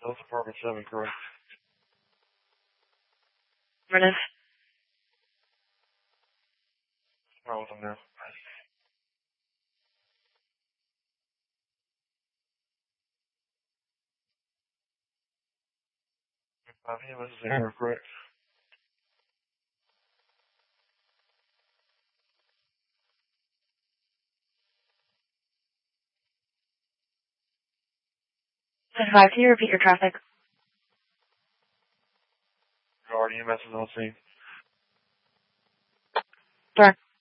Health Department 7, correct. Affirmative. What's wrong with them now? EMS is in here, correct. Can you repeat your traffic? Guard EMS is on scene. Sure.